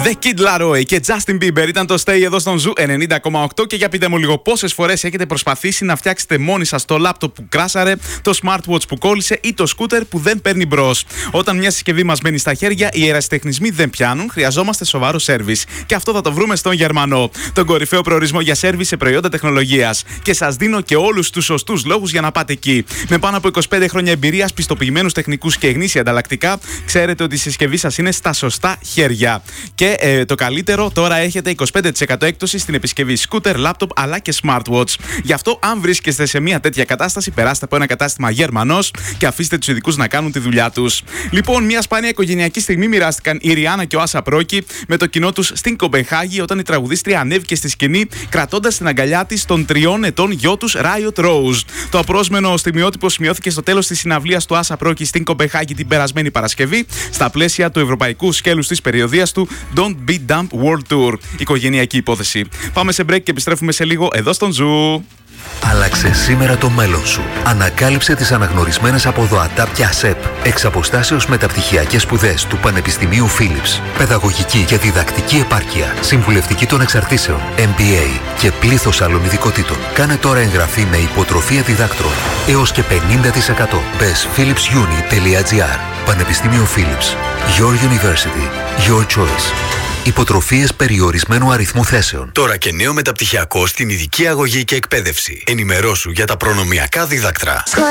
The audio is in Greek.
The Kid Laroi και Justin Bieber ήταν το Stay εδώ στον Ζου 90,8. Και για πείτε μου λίγο, πόσες φορές έχετε προσπαθήσει να φτιάξετε μόνοι σας το λάπτοπ που κράσαρε, το smartwatch που κόλλησε ή το σκούτερ που δεν παίρνει μπρος? Όταν μια συσκευή μας μένει στα χέρια, οι ερασιτεχνισμοί δεν πιάνουν, χρειαζόμαστε σοβαρό σέρβις. Και αυτό θα το βρούμε στον Γερμανό, τον κορυφαίο προορισμό για σέρβις σε προϊόντα τεχνολογίας. Και σας δίνω και όλους τους σωστούς λόγους για να πάτε εκεί. Με πάνω από 25 χρόνια εμπειρίας, πιστοποιημένους τεχνικούς και γνήσια ανταλλακτικά, ξέρετε ότι η συσκευή σας είναι στα σωστά χέρια. Και το καλύτερο, τώρα έχετε 25% έκπτωση στην επισκευή σκούτερ, λάπτοπ αλλά και smartwatch. Γι' αυτό, αν βρίσκεστε σε μια τέτοια κατάσταση, περάστε από ένα κατάστημα Γερμανός και αφήστε τους ειδικούς να κάνουν τη δουλειά τους. Λοιπόν, μια σπάνια οικογενειακή στιγμή μοιράστηκαν η Ριάννα και ο Άσα Πρόκη με το κοινό τους στην Κοπενχάγη, όταν η τραγουδίστρια ανέβηκε στη σκηνή κρατώντας την αγκαλιά της τον 3 ετών γιο τους Riot Rose. Το απρόσμενο στιγμιότυπο σημειώθηκε στο τέλος της συναυλίας του Άσα Πρόκη στην Κοπενχάγη την περασμένη Παρασκευή, στα πλαίσια του ευρωπαϊκού σκέλους της περιοδίας του Don't Be Dumb World Tour. Οικογενειακή υπόθεση. Πάμε σε break και επιστρέφουμε σε λίγο εδώ στον Ζου. Άλλαξε σήμερα το μέλλον σου. Ανακάλυψε τις αναγνωρισμένες από ΔΟΑΤΑ και ΑΣΕΠ εξ αποστάσεως μεταπτυχιακές σπουδές του Πανεπιστημίου Philips. Παιδαγωγική και διδακτική επάρκεια, συμβουλευτική των εξαρτήσεων, MBA και πλήθος άλλων ειδικοτήτων. Κάνε τώρα εγγραφή με υποτροφία διδάκτρων έως και 50%. Μπες philipsuni.gr. Πανεπιστήμιο Philips. Your University. Your Choice. Υποτροφίες περιορισμένου αριθμού θέσεων. Τώρα και νέο μεταπτυχιακό στην ειδική αγωγή και εκπαίδευση. Ενημερώσου για τα προνομιακά δίδακτρα.